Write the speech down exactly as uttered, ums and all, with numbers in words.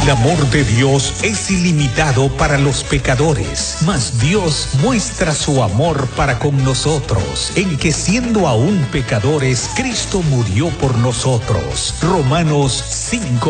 El amor de Dios es ilimitado para los pecadores, mas Dios muestra su amor para con nosotros, en que siendo aún pecadores, Cristo murió por nosotros. Romanos cinco.